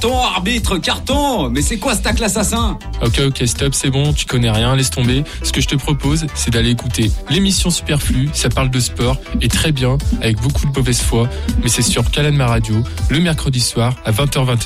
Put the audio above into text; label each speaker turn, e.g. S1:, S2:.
S1: Carton, arbitre, carton. Mais c'est quoi ce tacle assassin?
S2: Ok, stop, c'est bon, tu connais rien, laisse tomber. Ce que je te propose, c'est d'aller écouter l'émission Superflu, ça parle de sport, et très bien, avec beaucoup de mauvaise foi, mais c'est sur Calan Ma Radio, le mercredi soir, à 20h21.